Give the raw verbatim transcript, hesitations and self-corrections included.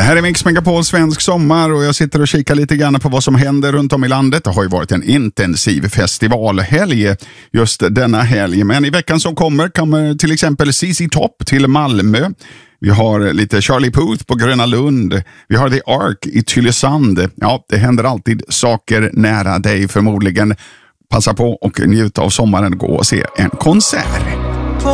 här är Mix Megapol svensk sommar och jag sitter och kikar lite grann på vad som händer runt om i landet. Det har ju varit en intensiv festivalhelg just denna helg. Men i veckan som kommer kommer till exempel C C Top till Malmö. Vi har lite Charlie Puth på Gröna Lund. Vi har The Ark i Tylösand. Ja, det händer alltid saker nära dig förmodligen. Passa på och njuta av sommaren och gå och se en konsert.